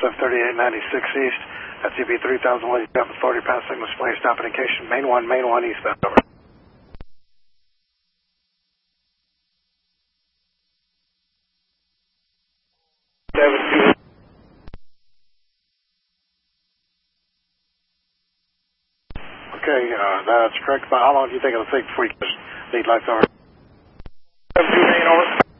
SF 3896 East. That's EB 3000 West, you have authority pass signal display, stop indication, main 1 eastbound, over. Okay, that's correct. But how long do you think it'll take before you can lead lights over? 17 over.